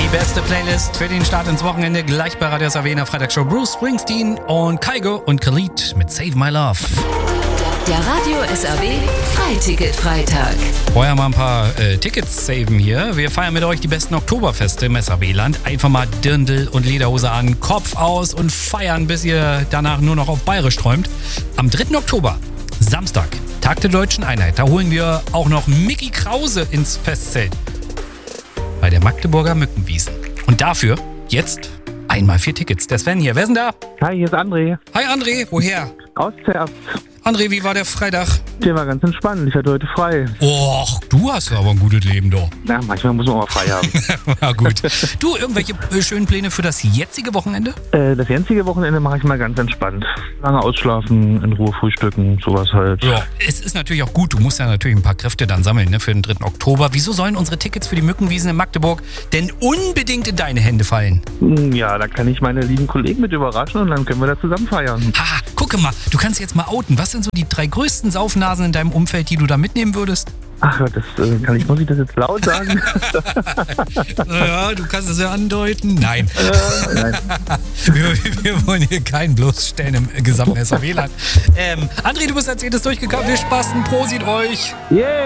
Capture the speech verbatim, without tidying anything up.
Die beste Playlist für den Start ins Wochenende gleich bei Radio S A W in der Freitagshow. Bruce Springsteen und Kygo und Khalid mit Save My Love. Der Radio S A W Freiticket-Freitag. Vorher mal ein paar äh, Tickets saven hier. Wir feiern mit euch die besten Oktoberfeste im S A W-Land. Einfach mal Dirndl und Lederhose an, Kopf aus und feiern, bis ihr danach nur noch auf Bayerisch träumt. Am dritten Oktober, Samstag, Tag der Deutschen Einheit. Da holen wir auch noch Micky Krause ins Festzelt. Bei der Magdeburger Mückenwiesen. Und dafür jetzt einmal vier Tickets. Der Sven hier. Wer ist denn da? Hi, hier ist André. Hi André, woher? Aus Zerbst. André, wie war der Freitag? Der war ganz entspannt. Ich hatte heute frei. Och, du hast aber ein gutes Leben, doch. Na, manchmal muss man auch mal frei haben. Ja, gut. Du, irgendwelche äh, schönen Pläne für das jetzige Wochenende? äh, das jetzige Wochenende mache ich mal ganz entspannt. Lange ausschlafen, in Ruhe frühstücken, sowas halt. Ja. Es ist natürlich auch gut. Du musst ja natürlich ein paar Kräfte dann sammeln, ne, für den dritten Oktober. Wieso sollen unsere Tickets für die Mückenwiesen in Magdeburg denn unbedingt in deine Hände fallen? Ja, da kann ich meine lieben Kollegen mit überraschen und dann können wir da zusammen feiern. Haha, gucke mal, du kannst jetzt mal outen. Was sind so die drei größten Saufnasen in deinem Umfeld, die du da mitnehmen würdest? Ach Gott, das äh, kann ich, muss ich das jetzt laut sagen? Naja, du kannst es ja andeuten. Nein. äh, nein. Wir, wir wollen hier keinen bloßstellen im gesamten S A W-Land. Ähm, André, du bist als jedes durchgekommen. Wir spaßen. Prosit euch. Yeah!